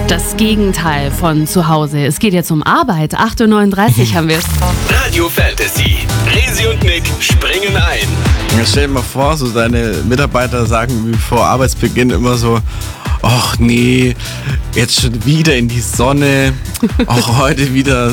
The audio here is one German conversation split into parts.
Das Gegenteil von zu Hause. Es geht jetzt um Arbeit. 8.39 Uhr haben wir es. Radio Fantasy. Resi und Nick springen ein. Stell dir mal vor, so deine Mitarbeiter sagen wie vor Arbeitsbeginn immer so: ach nee, jetzt schon wieder in die Sonne. Auch heute wieder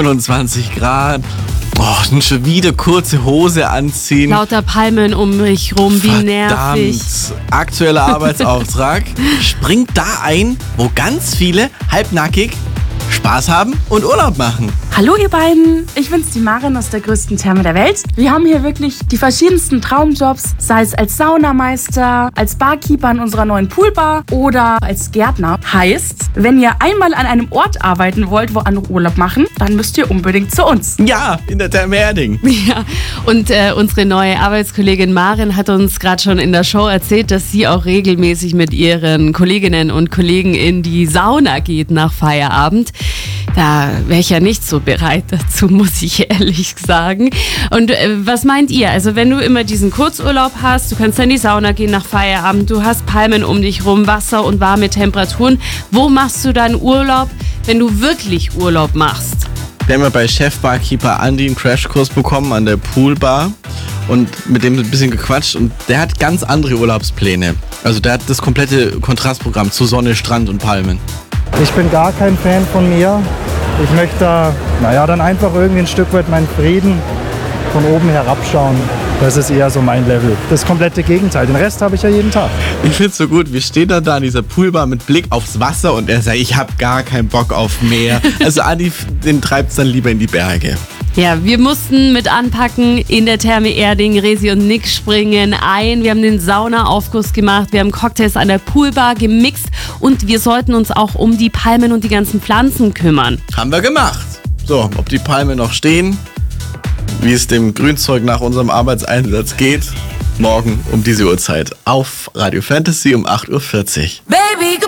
27 Grad. Och, und schon wieder kurze Hose anziehen. Lauter Palmen um mich rum, wie nervig. Aktueller Arbeitsauftrag. Springt da ein, wo ganz viele halbnackig Spaß haben und Urlaub machen. Hallo ihr beiden, ich bin's, die Maren aus der größten Therme der Welt. Wir haben hier wirklich die verschiedensten Traumjobs, sei es als Saunameister, als Barkeeper in unserer neuen Poolbar oder als Gärtner. Heißt, wenn ihr einmal an einem Ort arbeiten wollt, wo andere Urlaub machen, dann müsst ihr unbedingt zu uns. Ja, in der Therme Erding. Ja, und unsere neue Arbeitskollegin Maren hat uns gerade schon in der Show erzählt, dass sie auch regelmäßig mit ihren Kolleginnen und Kollegen in die Sauna geht nach Feierabend. Da wäre ich ja nicht so bereit dazu, muss ich ehrlich sagen. Und was meint ihr? Also wenn du immer diesen Kurzurlaub hast, du kannst dann in die Sauna gehen nach Feierabend, du hast Palmen um dich rum, Wasser und warme Temperaturen. Wo machst du dann Urlaub, wenn du wirklich Urlaub machst? Wir haben ja bei Chef-Barkeeper Andi einen Crashkurs bekommen an der Poolbar und mit dem ein bisschen gequatscht und der hat ganz andere Urlaubspläne. Also der hat das komplette Kontrastprogramm zu Sonne, Strand und Palmen. Ich bin gar kein Fan von mir. Ich möchte dann einfach irgendwie ein Stück weit meinen Frieden von oben herabschauen. Das ist eher so mein Level. Das komplette Gegenteil. Den Rest habe ich ja jeden Tag. Ich finde es so gut, wir stehen dann da an dieser Poolbar mit Blick aufs Wasser und er sagt, ich habe gar keinen Bock auf Meer. Also Andi, den treibt es dann lieber in die Berge. Ja, wir mussten mit anpacken in der Therme Erding. Resi und Nick springen ein. Wir haben den Saunaaufguss gemacht. Wir haben Cocktails an der Poolbar gemixt. Und wir sollten uns auch um die Palmen und die ganzen Pflanzen kümmern. Haben wir gemacht. So, ob die Palmen noch stehen, wie es dem Grünzeug nach unserem Arbeitseinsatz geht, morgen um diese Uhrzeit auf Radio Fantasy um 8.40 Uhr. Baby,